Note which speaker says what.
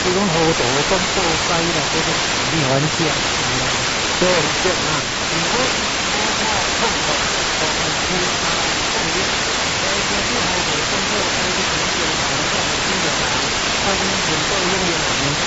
Speaker 1: 伊讲河道讲报西啦，这个开玩笑，对，这啊，如果